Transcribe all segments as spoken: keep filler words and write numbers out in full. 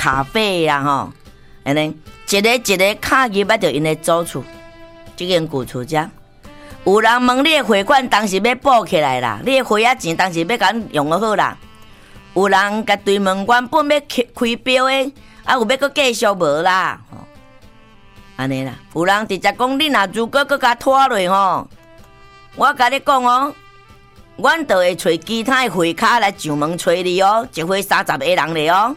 咖啡啦吼，安尼一个一个卡入来到因的祖厝，这间旧厝遮。有人问你的汇款当时要补起来啦，你的花仔钱当时要甲用好啦。有人甲对门原本要开标的，啊有要搁继续无啦，吼，安尼啦。有人直接讲你若如果搁甲拖落吼，我甲你讲哦，阮就会找其他的会卡来上门找你哦，一回三十个人咧哦。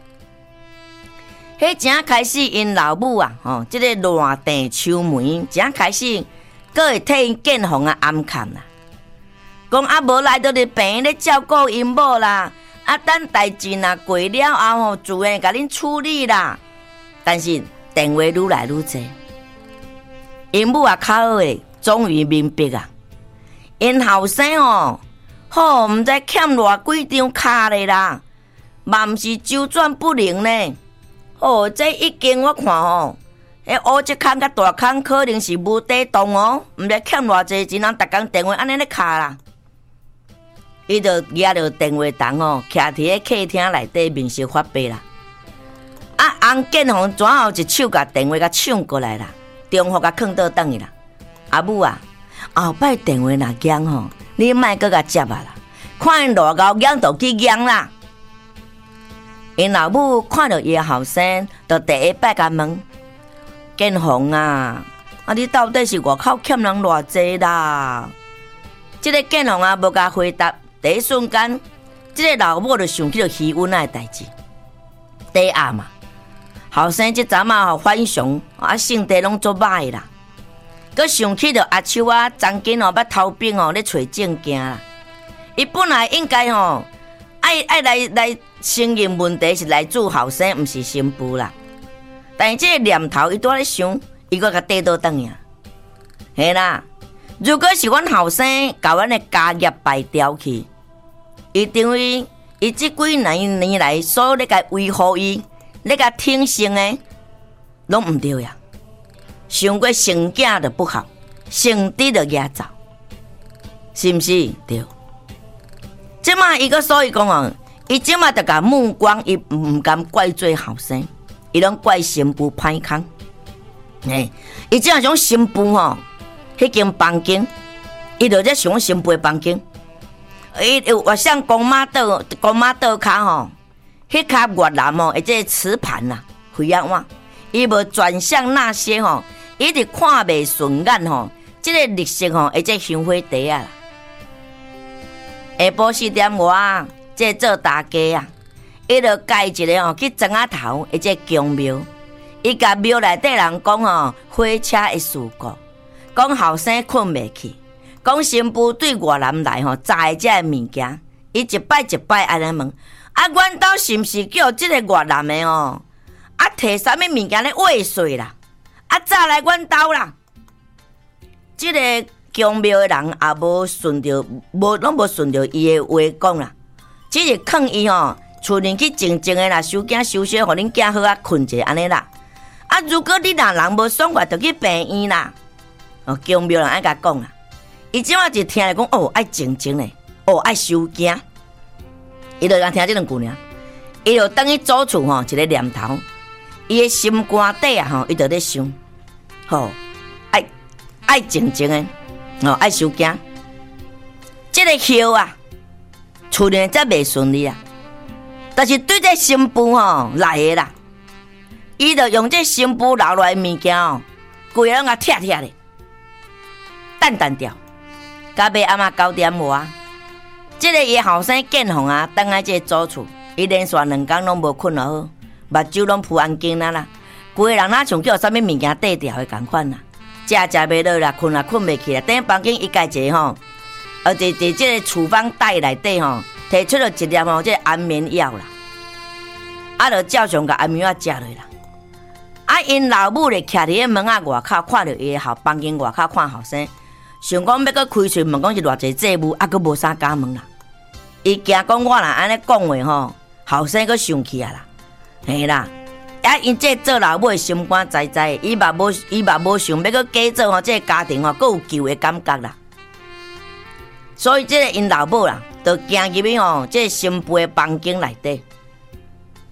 迄正开始因老母啊，吼，即、这个烂地秋梅正开始。搁会替因建房啊暗看啦，讲啊无来到伫病咧照顾因某啦，啊等代志若过了后吼，自然甲恁处理啦。但是电话愈来愈济，因母啊较好诶，终于明白啊，因后生哦，好毋知欠偌几张卡咧啦，嘛毋是周转不灵呢。哦，这已经我看吼。迄乌只空甲大空可能是无底动哦，毋知欠偌济钱，人逐工电话安尼咧卡啦。伊就举着电话筒哦，徛伫个客厅内底面色发白啦。啊，洪建宏转后一手甲电话甲抢过来啦，中途甲囥倒等伊啦。阿母啊，后摆电话若响吼，你莫搁甲接啊啦，看因偌高响就去响啦。因老母看到伊后生，就第一摆甲问。建宏啊，啊你到底是外口欠人偌济啦？这个建宏啊，无甲回答，第一瞬间，这个老母就想起了余温仔的代志。第暗嘛，后生这阵啊，反常啊，性地拢足歹啦。佮想起着阿秋啊，曾经哦，捌偷兵哦，咧找证件啦。伊本来应该吼，爱爱来来承认问题是来自后生，毋是新妇啦。但是这个念头伊拄咧想，伊搁甲缀倒转呀。嘿啦，如果是阮后生，甲阮的家业败掉去，伊等于伊这几年年来所咧甲维护伊、咧甲挺身的，拢毋对呀。想过成囝就不好，成弟就压走，是毋是？对。即马伊个所以讲哦，伊即马就甲目光，伊毋敢怪罪后生。伊拢怪新妇歹空，嘿，伊即样种新妇吼，迄间房间，伊就在想新妇的房间。伊有我像公妈桌、公妈桌骹吼，迄骹越南吼，或者瓷盘啦、灰啊碗，伊无转向那些吼，伊直看袂顺眼吼，即、这个绿色吼，或者香火茶啊啦。下晡四点外，即、这个做大家啊。伊就介一个吼去庄仔头，或者宫庙，伊甲庙内底人讲吼火车的事故，讲后生困袂去，讲新妇对外南来吼炸遮的物件，伊一摆一摆安尼问，啊，阮兜是毋是叫即个外南的哦？啊，摕啥物物件咧喂水啦？啊，炸来阮兜啦？即、这个宫庙的人也无顺着，无拢无顺着伊的话讲啦，只是劝伊吼。厝里去静静的啦，收囝收小，互恁囝好啊困者安尼啦。啊，如果你若人无爽快，就去病院啦。哦，宫庙人爱甲讲啦，伊即马就听来讲哦，爱静静的，哦，爱收囝。伊就讲听即两句尔，伊就等于祖厝吼一个念头，伊的心肝底啊吼，伊就咧想，吼、哦，爱爱静静的，哦，爱收囝。即、这个后啊，厝里则袂顺利啊。但是对这新妇吼来的啦，伊就用这新妇留落来物件哦，规个拢甲拆拆咧，淡淡掉。到尾暗仔九点外，即、这个伊后生建宏啊，等来这祖厝，伊连续两工拢无困好，目睭拢浮安紧啦啦，规个人哪像叫啥物物件缀掉的共款啦，食食袂落啦，困也困袂起啦。等房间一家一个吼，而伫伫即个厨房袋内底吼。摕出了一粒吼，即安眠药啦，啊，就照常甲安眠药食落啦。啊，因老母咧徛伫个门仔外口，看到伊后房间外口看后生，想讲要搁开喙问讲是偌济债务，啊，搁无啥敢问啦。伊惊讲我若安尼讲话吼，后生搁生气啊啦，嘿啦。啊，因这做老母的心肝栽栽，伊嘛无伊嘛无想要搁假做吼，这个家庭吼，搁有救的感觉啦。所以这个因老母啦。就行入去吼，这新妇的房间内底，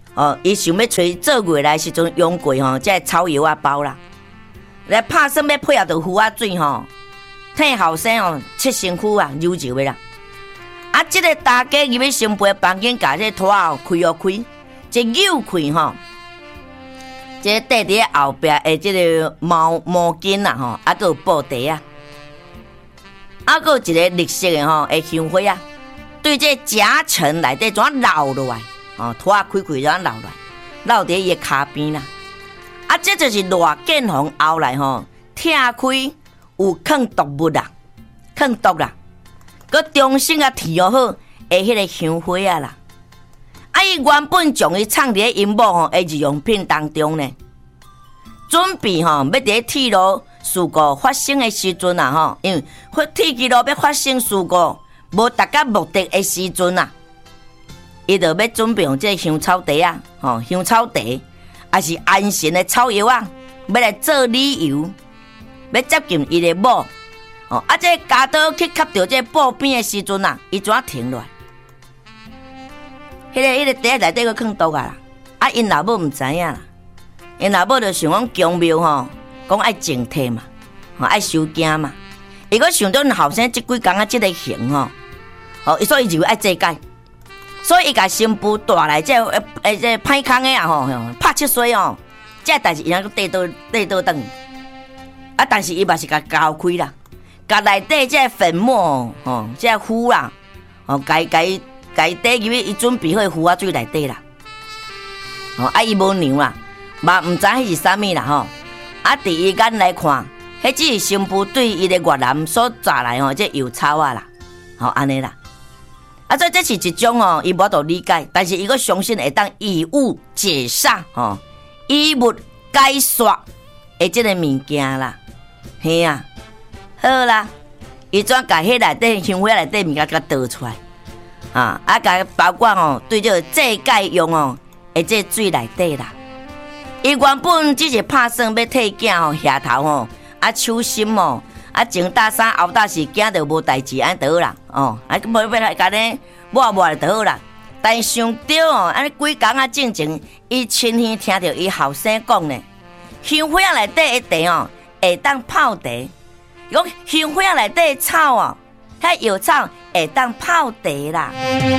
哦，伊想要找做月来时阵用过吼，这草药啊包啦。来拍算要配合着胡啊水吼，替后生哦切身躯啊揉揉的啦。啊，这个大家入去新妇房间，把这拖哦开哦开，这扭开吼，这缀伫后壁的这个毛毛巾啊吼，啊，佮有布袋啊，啊，佮有一个绿色的吼的香灰啊，对这夹层内底怎绕落来，哦，拖啊开开怎绕落来，绕伫伊的骹边啦。啊，这就是热见红后来吼，拆开有放毒物啦，放毒啦，佮重新啊调好的迄个香灰啊啦。啊，伊原本将伊藏伫阴部吼的日用品当中呢，准备吼要伫铁路事故发生的时阵啊吼，因为铁轨路要发生事故，无达到目的的时阵啊，伊就要准备用这香草茶啊，吼香草茶。还是安神的草药啊，要来做理由，要接近伊的某。哦，啊，这家刀去卡到这布边的时阵啊，伊怎停落来？迄、那个、迄、那个茶内底个放毒啊啦！啊，因老母唔知影啦，因老母就想讲强庙吼，讲爱静体嘛，吼爱收惊嘛。伊个想到后生即几工啊，即个行吼，哦，所以就爱这解。所以伊甲新妇带来这诶诶这歹空的啊吼，拍七岁哦，这代志伊通缀倒缀倒转，啊，但是伊嘛是甲交开啦，甲内底这粉末吼，这糊啦，哦，该该该底入去伊准备好糊啊水内底啦，哦，啊伊无娘啦，嘛毋知迄是啥物啦吼，啊，伫伊眼来看，迄只是新妇对伊的越南所抓来吼，这油草啊啦，吼安尼啦。啊，所以这是一种哦，伊无度理解，但是伊个相信会当以物解煞哦，以物解煞的这个物件啦，嘿啊，好啦，伊怎甲迄内底香灰内底物件甲倒出来啊？啊，甲包括哦，对这个制解用哦，的这水内底啦，伊原本只是拍算要替囝哦下头哦，啊手心哦。啊，前搭衫后搭是惊着无代志，安就好啦。哦，啊，无要来甲呢抹抹就好啦。但想到哦，安尼几工啊，进前，伊亲耳听到伊后生讲呢，香火内底的茶哦，会当泡茶。讲香火内底的草哦，遐药草会当泡茶啦。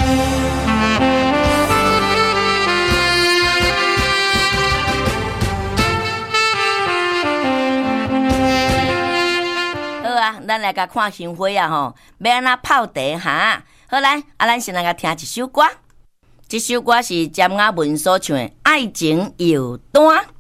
咱来甲看香火啊吼，要安怎泡茶哈？好来，啊，咱先来甲听一首歌，这首歌是詹雅文所唱的《爱情药单》。